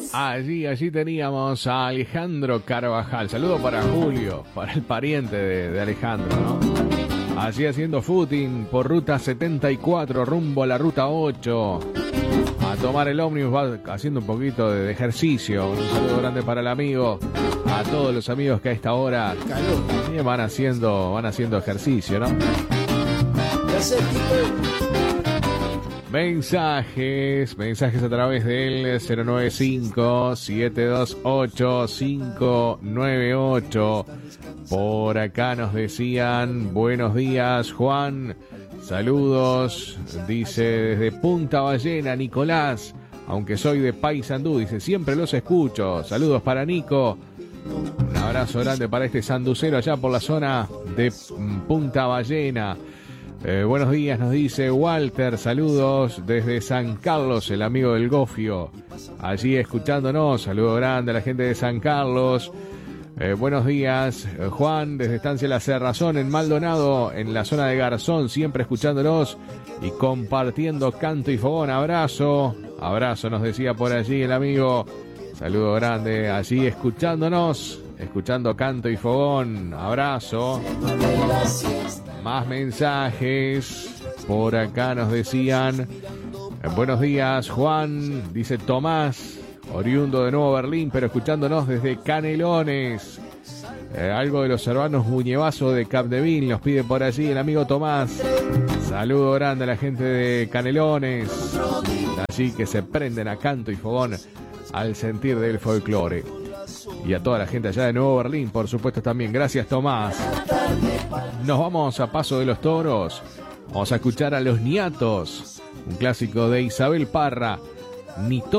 Allí teníamos a Alejandro Carvajal. Saludo para Julio, para el pariente de Alejandro, ¿no? Allí haciendo footing por ruta 74, rumbo a la ruta 8. A tomar el ómnibus, va haciendo un poquito de ejercicio. Un saludo grande para el amigo. A todos los amigos que a esta hora van haciendo ejercicio, ¿no? Mensajes a través del 095-728-598. Por acá nos decían, buenos días, Juan. Saludos, dice desde Punta Ballena, Nicolás. Aunque soy de Paysandú, dice, siempre los escucho. Saludos para Nico. Un abrazo grande para este sanducero allá por la zona de Punta Ballena. Buenos días, nos dice Walter. Saludos desde San Carlos, el amigo del Gofio. Allí escuchándonos. Saludo grande a la gente de San Carlos. Buenos días, Juan, desde Estancia La Cerrazón en Maldonado, en la zona de Garzón, siempre escuchándonos y compartiendo canto y fogón. Abrazo, nos decía por allí el amigo. Saludo grande, allí escuchándonos, escuchando canto y fogón. Abrazo. Más mensajes. Por acá nos decían, buenos días, Juan, dice Tomás, oriundo de Nuevo Berlín, pero escuchándonos desde Canelones. Algo de los hermanos Muñevazo de Capdeville nos pide por allí el amigo Tomás. Saludo grande a la gente de Canelones, allí que se prenden a canto y fogón al sentir del folclore. Y a toda la gente allá de Nuevo Berlín, por supuesto también. Gracias, Tomás. Nos vamos a Paso de los Toros. Vamos a escuchar a Los Niatos, un clásico de Isabel Parra. Ni